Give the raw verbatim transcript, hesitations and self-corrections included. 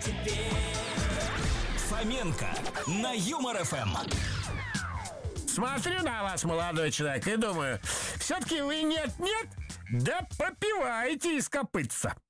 Фоменко на Юмор ФМ. Смотрю на вас, молодой человек, и думаю, все-таки вы нет-нет, да попиваете из копытца.